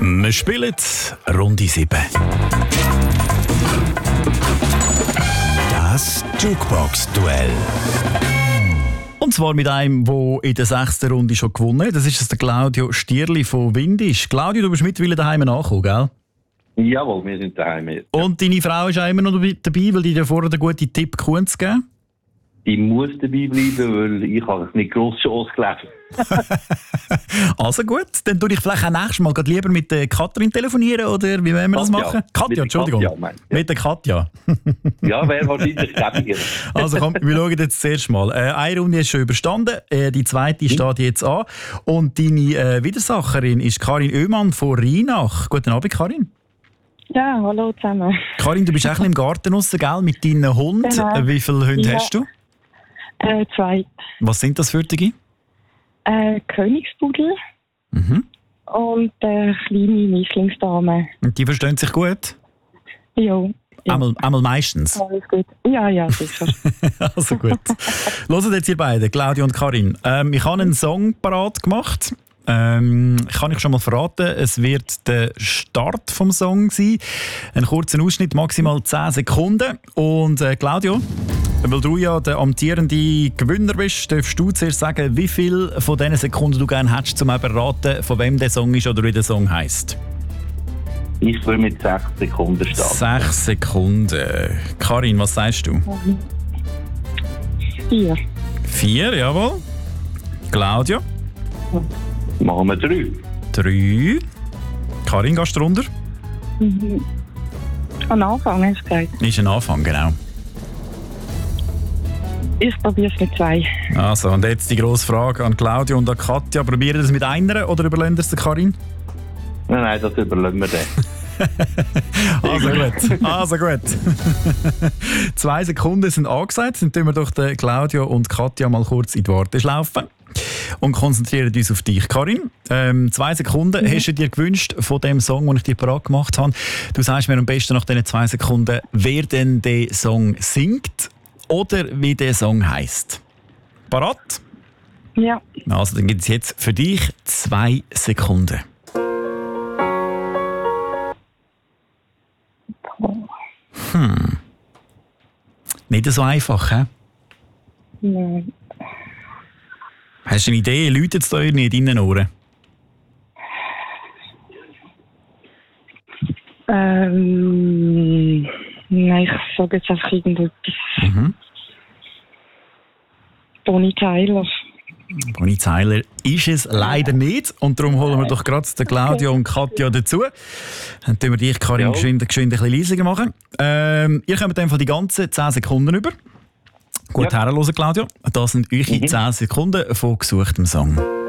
Wir spielen Runde 7. Das Jukebox-Duell. Und zwar mit einem, der in der 6. Runde schon gewonnen hat. Das ist der Claudio Stierli von Windisch. Claudio, du bist mittlerweile daheim angekommen, gell? Jawohl, wir sind daheim. Ja. Und deine Frau ist auch immer noch dabei, weil die dir vorher einen guten Tipp zu geben? Ich muss dabei bleiben, weil ich habe nicht grosse Chance gelesen. Also gut, dann tue ich vielleicht auch nächstes Mal lieber mit der Katrin telefonieren, oder wie wollen wir das machen? Katja, Entschuldigung. Mit der Katja. Ja, wäre wahrscheinlich gäbiger. Also komm, wir schauen jetzt zuerst mal. Eine Runde ist schon überstanden, die zweite steht jetzt an. Und deine Widersacherin ist Karin Oehmann von Rheinach. Guten Abend, Karin. Ja, hallo zusammen. Karin, du bist auch im Garten draussen, gell, mit deinen Hunden. Genau. Wie viele Hunde hast du? 2. Was sind das für dich? Königspudel Mhm. und kleine Mischlingsdame. Und die verstehen sich gut? Ja. Einmal meistens. Alles gut. Ja, sicher. Also gut. Hört jetzt ihr beide, Claudia und Karin. Ich habe einen Song parat gemacht. Kann ich schon mal verraten, es wird der Start vom Song sein. Ein kurzer Ausschnitt, maximal 10 Sekunden. Und Claudio, weil du ja der amtierende Gewinner bist, darfst du zuerst sagen, wie viel von diesen Sekunden du gerne hättest, um zu erraten, von wem der Song ist oder wie der Song heisst. Ich würde mit 6 Sekunden starten. 6 Sekunden. Karin, was sagst du? 4. 4, jawohl. Claudia? Machen wir 3. 3. Karin, gehst du runter? Am Anfang hast du gesagt. Ist ein Anfang, genau. Ich probiere es mit 2. Also, und jetzt die grosse Frage an Claudia und an Katja. Probieren ihr das mit einer oder überlassen ihr es der Karin? Nein, das überlassen wir dann. Also gut. 2 Sekunden sind angesagt. Dann tun wir doch den Claudia und Katja mal kurz in die Warteschlaufe und konzentrieren uns auf dich. Karin, 2 Sekunden hast du dir gewünscht von dem Song, den ich dir parat gemacht habe. Du sagst mir am besten nach diesen 2 Sekunden, wer denn den Song singt oder wie der Song heisst. Parat? Ja. Also dann gibt es jetzt für dich 2 Sekunden. Nicht so einfach, hä? Nein. Hast du eine Idee? Läutet es da irgendwie in deinen Ohren? Nein, ich sage jetzt einfach irgendetwas. Bonnie Tyler. Bonnie Tyler ist es leider nicht. Und darum holen wir doch gerade den Claudio und Katja dazu. Dann tun wir dich, Karin, geschwind ein bisschen leiser machen. Ihr kommt einfach die ganzen 10 Sekunden über. Gut herhören, Claudio. Das sind eure 10 Sekunden von gesuchtem Song.